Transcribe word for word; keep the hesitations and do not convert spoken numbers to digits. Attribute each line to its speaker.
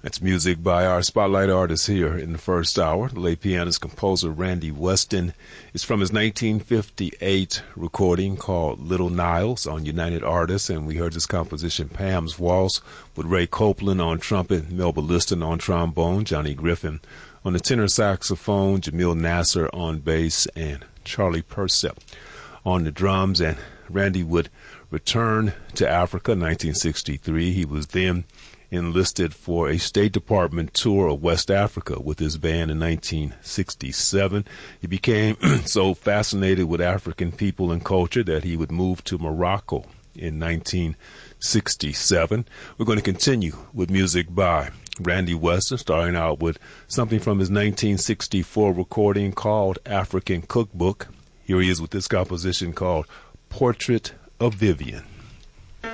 Speaker 1: That's music by our spotlight artist here in the first hour. The late pianist composer Randy Weston is from his nineteen fifty-eight recording called Little Niles on United Artists, and we heard this composition Pam's Waltz with Ray Copeland on trumpet, Melba Liston on trombone, Johnny Griffin on the tenor saxophone, Jamil Nasser on bass, and Charlie Persep on the drums. And Randy would return to Africa in nineteen sixty-three. He was then enlisted for a State Department tour of West Africa with his band in nineteen sixty-seven. He became so fascinated with African people and culture that he would move to Morocco in nineteen sixty-seven. We're going to continue with music by Randy Weston, starting out with something from his nineteen sixty-four recording called African Cookbook. Here he is with this composition called Portrait of Vivian.